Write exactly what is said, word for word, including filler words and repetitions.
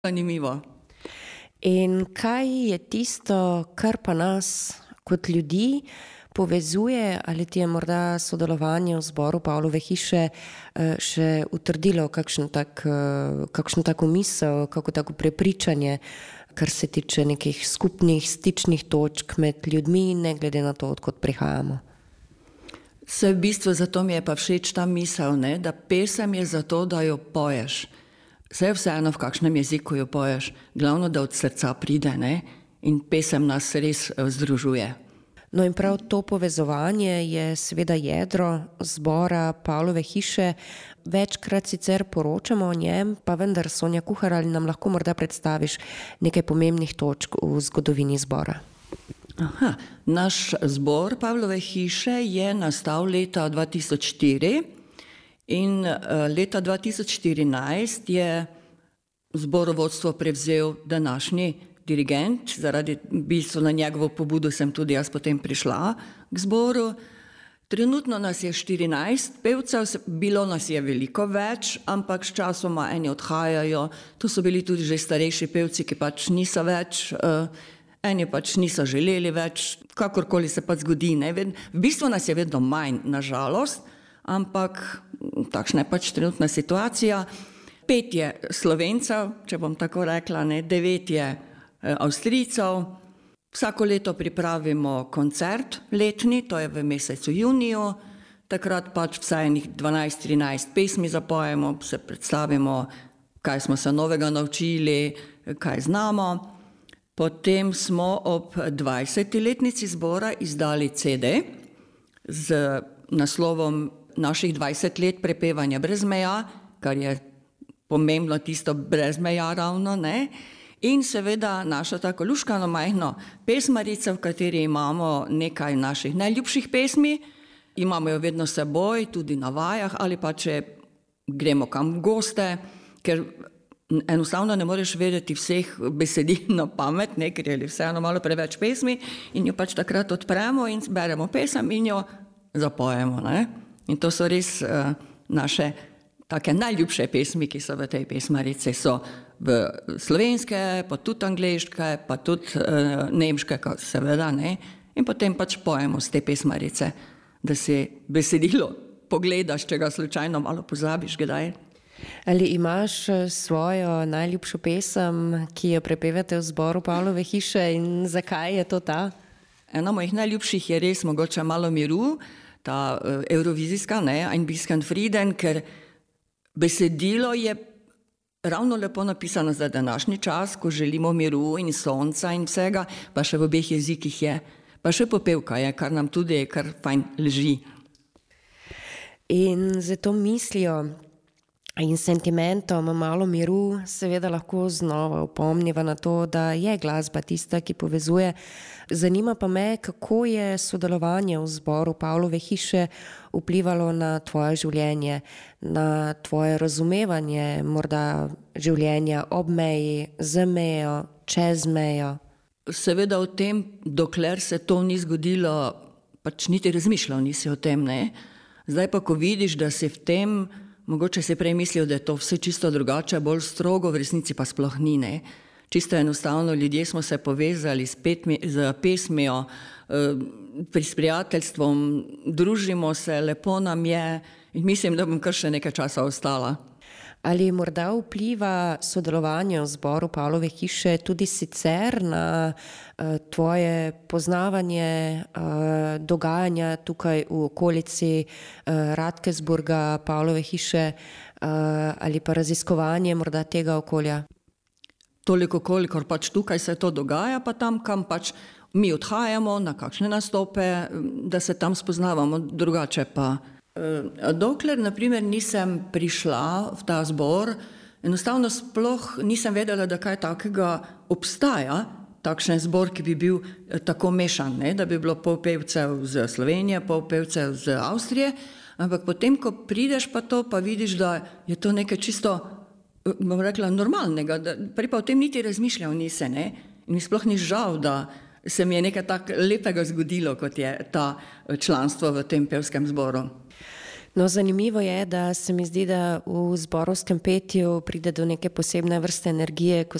Zanimivo. In kaj je tisto, kar pa nas kot ljudi povezuje, ali ti je morda sodelovanje v zboru Pavlove hiše še utrdilo kakšno tak, kakšno tako misel, kako tako prepričanje, kar se tiče nekih skupnih stičnih točk med ljudmi, ne glede na to, od kod prihajamo? Se v bistvu zato mi je pa všeč ta misel, ne, da pesem je zato, da jo poješ. Vse je vseeno, v kakšnem jeziku jo poješ, glavno, da od srca pride, ne, in pesem nas res združuje. No in prav to povezovanje je seveda jedro zbora Pavlove hiše. Večkrat sicer poročamo o njem, pa vendar, Sonja Kuhar, ali nam lahko morda predstaviš nekaj pomembnih točk v zgodovini zbora? Aha, naš zbor Pavlove hiše je nastal leta dva tisoč štiri in leta dva tisoč štirinajst je zborovodstvo prevzel današnji dirigent, zaradi bistvo na njegovo pobudo sem tudi jaz potem prišla k zboru. Trenutno nas je štirinajst pevcev, bilo nas je veliko več, ampak s časoma eni odhajajo, to so bili tudi že starejši pevci, ki pač niso več, eni pač niso želeli več, kakorkoli se pa zgodi, ne, v bistvu nas je vedno manj, na žalost, ampak takšna je pač trenutna situacija. Pet je Slovencev, če bom tako rekla, ne, devet je Avstrijcev. Vsako leto pripravimo koncert letni, to je v mesecu juniju, takrat pač vsaj enih dvanajst trinajst pesmi zapojemo, se predstavimo, kaj smo se novega naučili, kaj znamo. Potem smo ob dvajseti letnici zbora izdali ce de z naslovom Naših dvajset let prepevanja brez meja, kar je pomembno tisto brez meja ravno, ne. In seveda naša tako luškano majhno pesmarico, v kateri imamo nekaj naših najljubših pesmi, imamo jo vedno s seboj, tudi na vajah ali pa če gremo kam v goste, ker enostavno ne moreš vedeti vseh besedil na pamet, ne, ker je vseeno malo preveč pesmi in jo pač takrat odpremo in beremo pesem in jo zapojemo, ne. In to so res uh, naše take najljubše pesmi, ki so v tej pesmarici, so v slovenske, pa tudi angleške, pa tudi uh, nemške, seveda, ne. In potem pač pojemo z te pesmarice, da si besedilo pogledaš, če ga slučajno malo pozabiš kdaj. Ali imaš svojo najljubšo pesem, ki jo prepevate v zboru Pavlove hiše, in zakaj je to ta? Ena mojih najljubših je res mogoče Malo miru, ta uh, evrovizijska, ne, Ein bisschen Frieden, ker besedilo je ravno lepo napisano za današnji čas, ko želimo miru in sonca in vsega, pa še v obeh jezikih je, pa še popevka je, kar nam tudi kar fajn leži. In za to mislijo in sentimentom Malo miru seveda lahko znova opomniva na to, da je glasba tista, ki povezuje. Zanima pa me, kako je sodelovanje v zboru Pavlove hiše vplivalo na tvoje življenje, na tvoje razumevanje morda življenja ob meji, z mejo, čez mejo. Seveda o tem, dokler se to ni zgodilo, pač niti razmišljal nisi o tem, ne. Zdaj pa, ko vidiš, da si v tem, mogoče si prej mislil, da je to vse čisto drugače, bolj strogo, v resnici pa sploh ni, ne. Čisto enostavno, ljudje smo se povezali s, petmi, z pesmijo, eh, s prijateljstvom, družimo se, lepo nam je in mislim, da bom kar še nekaj časa ostala. Ali morda vpliva sodelovanje v zboru Pavlove hiše tudi sicer na uh, tvoje poznavanje uh, dogajanja tukaj v okolici uh, Radkersburga, Pavlove hiše uh, ali pa raziskovanje morda tega okolja? Toliko, kolikor pač tukaj se to dogaja, pa tam, kam pač mi odhajamo, na kakšne nastope, da se tam spoznavamo, drugače pa. Dokler, na primer, nisem prišla v ta zbor, enostavno sploh nisem vedela, da kaj takega obstaja, takšen zbor, ki bi bil tako mešan, ne? Da bi bilo pol pevcev z Slovenije, pol pevcev z Avstrije, ampak potem, ko prideš pa to, pa vidiš, da je to nekaj čisto, bom rekla, normalnega, da prej pa o tem niti razmišljal nisi, ne? In mi sploh ni žal, da se mi je nekaj tak lepega zgodilo, kot je ta članstvo v tem pevskem zboru. No, zanimivo je, da se mi zdi, da v zborovskem petju pride do neke posebne vrste energije, ko